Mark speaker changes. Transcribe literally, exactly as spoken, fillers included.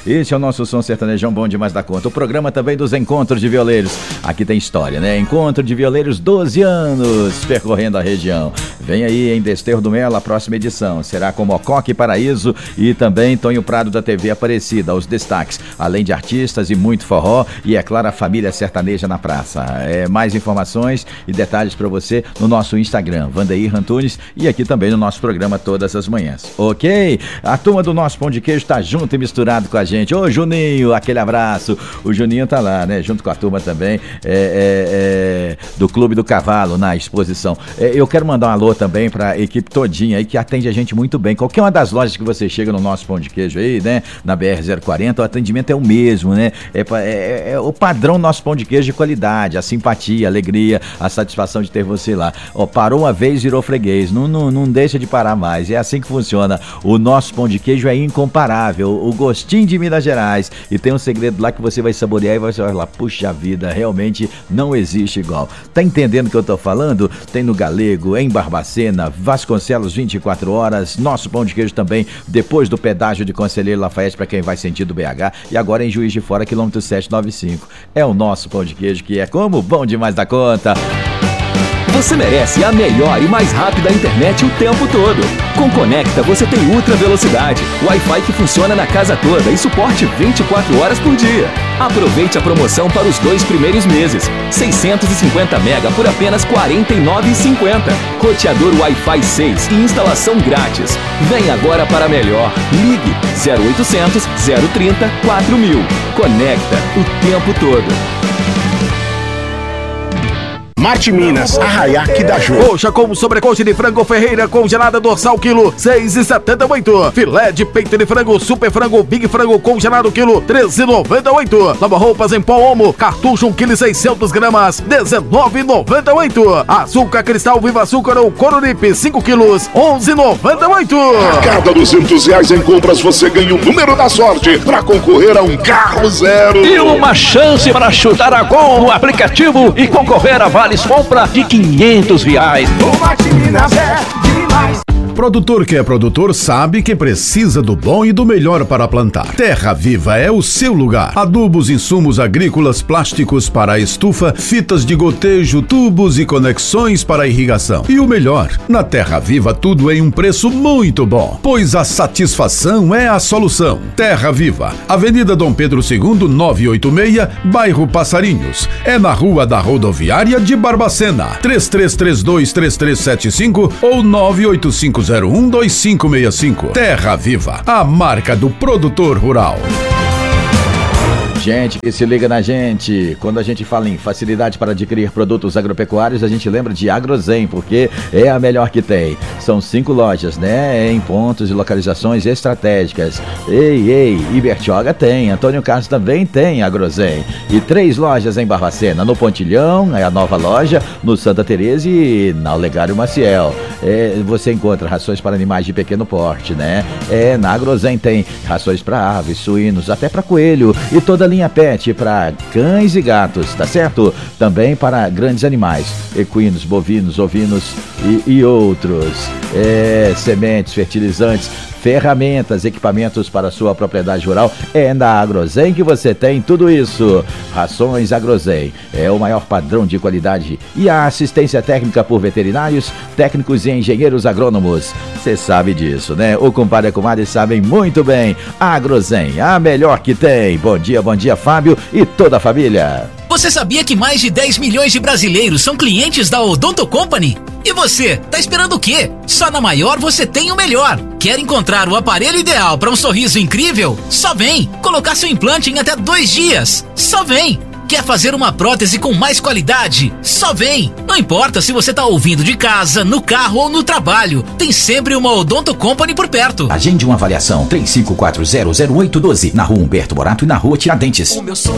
Speaker 1: Esse é o nosso som sertanejão bom demais da conta. O programa também dos Encontros de Violeiros. Aqui tem história, né? Encontro de Violeiros, doze anos percorrendo a região. Vem aí em Desterro do Melo a próxima edição. Será com Mococa e Paraíso e também Tonho Prado da T V Aparecida. Os destaques, além de artistas e muito forró e, é claro, a família sertaneja na praça. É, mais informações e detalhes para você no nosso Instagram, Vandeir Antunes, e aqui também no nosso programa todas as manhãs. Ok? A turma do nosso Pão de Queijo está junto e misturado com a gente. Ô Juninho, aquele abraço. O Juninho tá lá, né? Junto com a turma também é, é, é, do Clube do Cavalo na exposição. É, eu quero mandar um alô também para a equipe todinha aí que atende a gente muito bem. Qualquer uma das lojas que você chega no nosso Pão de Queijo aí, né? Na B R zero quarenta, o atendimento é o mesmo, né? É, é, é o padrão do nosso Pão de Queijo de qualidade, a simpatia, a alegria, a satisfação de ter você lá. Ó, parou uma vez, virou freguês. Não, não, não deixa de parar mais. É assim que funciona. O nosso Pão de Queijo é incomparável. O gostinho de Minas Gerais. E tem um segredo lá que você vai saborear e vai falar, puxa vida, realmente não existe igual. Tá entendendo o que eu tô falando? Tem no Galego, em Barbacena, Vasconcelos vinte e quatro horas. Nosso Pão de Queijo também depois do pedágio de Conselheiro Lafayette para quem vai sentido B H. E agora em Juiz de Fora, quilômetro setecentos e noventa e cinco. É o nosso Pão de Queijo que é como bom demais da conta.
Speaker 2: Você merece a melhor e mais rápida internet o tempo todo. Com Conecta você tem ultra velocidade, Wi-Fi que funciona na casa toda e suporte vinte e quatro horas por dia. Aproveite a promoção para os dois primeiros meses. seiscentos e cinquenta mega por apenas quarenta e nove reais e cinquenta centavos. Roteador Wi-Fi seis e instalação grátis. Vem agora para melhor. Ligue zero oitocentos, zero trinta, quatro mil. Conecta o tempo todo.
Speaker 3: Marte Minas, Arraiaque da Ju.
Speaker 4: Coxa com sobrecoxa de frango Ferreira congelada dorsal quilo seis reais e setenta e oito. Filé de peito de frango super frango Big Frango congelado quilo treze reais e noventa e oito. Lava roupas em pó Omo cartucho um quilo e seiscentos gramas dezenove reais e noventa e oito. Açúcar cristal Viva Açúcar ou Coronipe cinco quilos onze reais e noventa e oito.
Speaker 3: A cada duzentos reais em compras você ganha o número da sorte para concorrer a um carro zero.
Speaker 5: E uma chance para chutar a gol no aplicativo e concorrer a vale compra de quinhentos reais.
Speaker 3: O Marte Minas é demais.
Speaker 6: Produtor que é produtor sabe que precisa do bom e do melhor para plantar. Terra Viva é o seu lugar. Adubos, insumos agrícolas, plásticos para a estufa, fitas de gotejo, tubos e conexões para a irrigação. E o melhor, na Terra Viva tudo em um preço muito bom, pois a satisfação é a solução. Terra Viva, Avenida Dom Pedro segundo, novecentos e oitenta e seis, bairro Passarinhos. É na Rua da Rodoviária de Barbacena. três três três dois, três três sete cinco ou nove oito cinco zero um, dois cinco seis cinco. Terra Viva, a marca do produtor rural.
Speaker 1: Gente que se liga na gente, quando a gente fala em facilidade para adquirir produtos agropecuários, a gente lembra de Agrozen, porque é a melhor que tem. São cinco lojas, né, em pontos e localizações estratégicas. Ei, ei, Ibertioga tem, Antônio Carlos também tem Agrozen. E três lojas em Barbacena, no Pontilhão, é a nova loja, no Santa Teresa e na Olegário Maciel. É, você encontra rações para animais de pequeno porte, né? É, na Agrozen tem rações para aves, suínos, até para coelho e toda a linha pet para cães e gatos, tá certo? Também para grandes animais, equinos, bovinos, ovinos e, e outros. É, sementes, fertilizantes, ferramentas, equipamentos para sua propriedade rural. É na Agrozen que você tem tudo isso. Rações Agrozen é o maior padrão de qualidade e a assistência técnica por veterinários, técnicos e engenheiros agrônomos. Você sabe disso, né? O compadre e a comadre sabem muito bem. Agrozen, a melhor que tem. Bom dia, bom dia, Fábio e toda a família.
Speaker 7: Você sabia que mais de dez milhões de brasileiros são clientes da Odonto Company? E você, tá esperando o quê? Só na Maior você tem o melhor. Quer encontrar o aparelho ideal para um sorriso incrível? Só vem! Colocar seu implante em até dois dias? Só vem! Quer fazer uma prótese com mais qualidade? Só vem! Não importa se você tá ouvindo de casa, no carro ou no trabalho, tem sempre uma Odonto Company por perto.
Speaker 8: Agende uma avaliação três cinco quatro zero zero oito um dois na Rua Humberto Morato e na Rua Tiradentes.